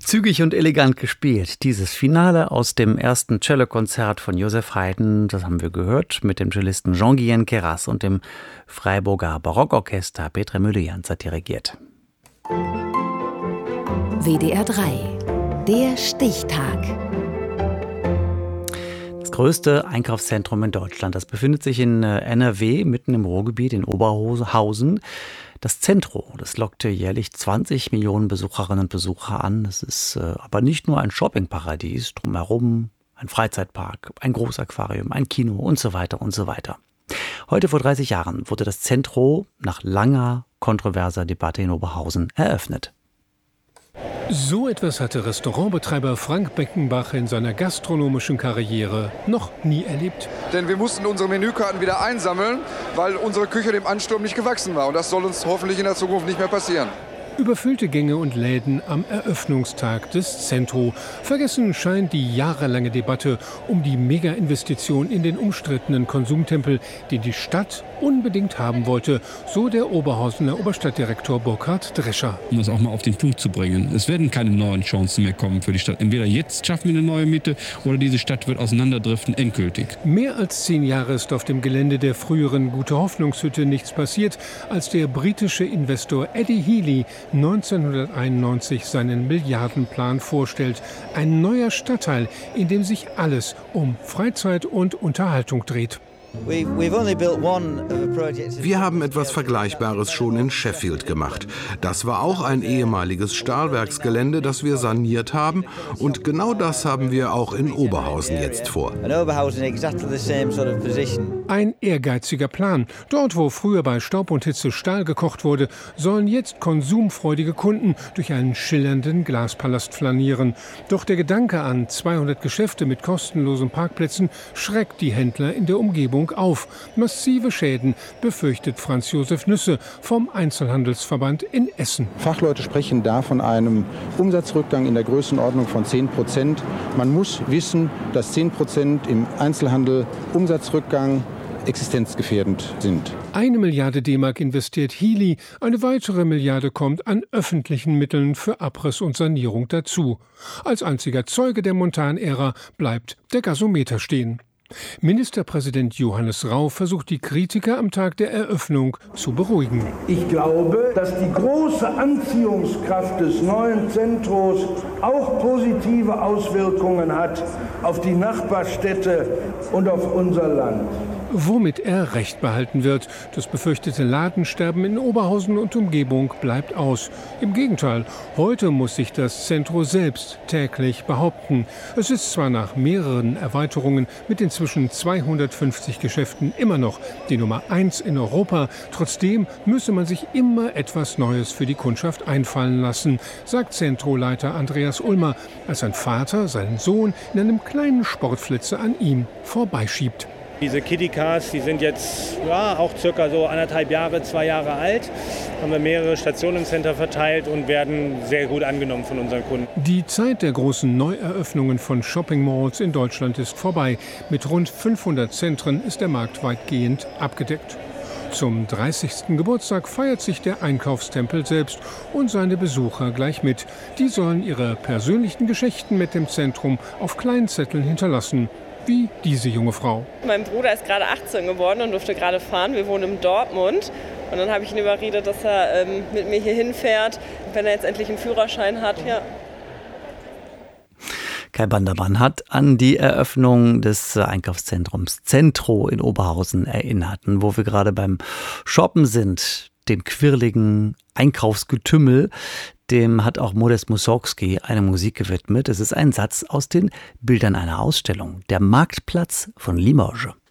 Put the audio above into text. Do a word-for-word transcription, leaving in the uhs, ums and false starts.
Zügig und elegant gespielt. Dieses Finale aus dem ersten Cellokonzert von Joseph Haydn, das haben wir gehört, mit dem Cellisten Jean-Guyen Queyras und dem Freiburger Barockorchester. Petra Müller-Jans hat dirigiert. W D R drei, der Stichtag. Das größte Einkaufszentrum in Deutschland, das befindet sich in N R W, mitten im Ruhrgebiet in Oberhausen. Das Zentro, das lockte jährlich zwanzig Millionen Besucherinnen und Besucher an. Es ist äh, aber nicht nur ein Shoppingparadies, drumherum ein Freizeitpark, ein Großaquarium, ein Kino und so weiter und so weiter. Heute vor dreißig Jahren wurde das Zentro nach langer kontroverser Debatte in Oberhausen eröffnet. So etwas hatte Restaurantbetreiber Frank Beckenbach in seiner gastronomischen Karriere noch nie erlebt. Denn wir mussten unsere Menükarten wieder einsammeln, weil unsere Küche dem Ansturm nicht gewachsen war. Und das soll uns hoffentlich in der Zukunft nicht mehr passieren. Überfüllte Gänge und Läden am Eröffnungstag des Zentro. Vergessen scheint die jahrelange Debatte um die Mega-Investition in den umstrittenen Konsumtempel, den die Stadt unbedingt haben wollte, so der Oberhausener Oberstadtdirektor Burkhard Drescher. Um das auch mal auf den Punkt zu bringen. Es werden keine neuen Chancen mehr kommen für die Stadt. Entweder jetzt schaffen wir eine neue Mitte oder diese Stadt wird auseinanderdriften endgültig. Mehr als zehn Jahre ist auf dem Gelände der früheren Gute-Hoffnungshütte nichts passiert, als der britische Investor Eddie Healy neunzehnhunderteinundneunzig seinen Milliardenplan vorstellt. Ein neuer Stadtteil, in dem sich alles um Freizeit und Unterhaltung dreht. Wir haben etwas Vergleichbares schon in Sheffield gemacht. Das war auch ein ehemaliges Stahlwerksgelände, das wir saniert haben. Und genau das haben wir auch in Oberhausen jetzt vor. Ein ehrgeiziger Plan. Dort, wo früher bei Staub und Hitze Stahl gekocht wurde, sollen jetzt konsumfreudige Kunden durch einen schillernden Glaspalast flanieren. Doch der Gedanke an zweihundert Geschäfte mit kostenlosen Parkplätzen schreckt die Händler in der Umgebung auf. Massive Schäden befürchtet Franz Josef Nüsse vom Einzelhandelsverband in Essen. Fachleute sprechen da von einem Umsatzrückgang in der Größenordnung von zehn Prozent. Man muss wissen, dass zehn Prozent im Einzelhandel Umsatzrückgang existenzgefährdend sind. Eine Milliarde D-Mark investiert Healy, eine weitere Milliarde kommt an öffentlichen Mitteln für Abriss und Sanierung dazu. Als einziger Zeuge der Montanära bleibt der Gasometer stehen. Ministerpräsident Johannes Rau versucht die Kritiker am Tag der Eröffnung zu beruhigen. Ich glaube, dass die große Anziehungskraft des neuen Zentros auch positive Auswirkungen hat auf die Nachbarstädte und auf unser Land. Womit er Recht behalten wird. Das befürchtete Ladensterben in Oberhausen und Umgebung bleibt aus. Im Gegenteil, heute muss sich das Zentro selbst täglich behaupten. Es ist zwar nach mehreren Erweiterungen mit inzwischen zweihundertfünfzig Geschäften immer noch die Nummer eins in Europa. Trotzdem müsse man sich immer etwas Neues für die Kundschaft einfallen lassen, sagt Zentroleiter Andreas Ulmer, als sein Vater seinen Sohn in einem kleinen Sportflitzer an ihm vorbeischiebt. Diese Kiddie-Cars, die sind jetzt ja, auch circa so anderthalb Jahre, zwei Jahre alt. Haben wir mehrere Stationen im Center verteilt und werden sehr gut angenommen von unseren Kunden. Die Zeit der großen Neueröffnungen von Shopping-Malls in Deutschland ist vorbei. Mit rund fünfhundert Zentren ist der Markt weitgehend abgedeckt. Zum dreißigsten Geburtstag feiert sich der Einkaufstempel selbst und seine Besucher gleich mit. Die sollen ihre persönlichen Geschichten mit dem Zentrum auf kleinen Zetteln hinterlassen. Wie diese junge Frau. Mein Bruder ist gerade achtzehn geworden und durfte gerade fahren. Wir wohnen in Dortmund. Und dann habe ich ihn überredet, dass er ähm, mit mir hier hinfährt, wenn er jetzt endlich einen Führerschein hat. Ja. Kai Bandermann hat an die Eröffnung des Einkaufszentrums Zentro in Oberhausen erinnert, wo wir gerade beim Shoppen sind, dem quirligen Einkaufsgetümmel. Dem hat auch Modest Mussorgsky eine Musik gewidmet. Es ist ein Satz aus den Bildern einer Ausstellung. Der Marktplatz von Limoges.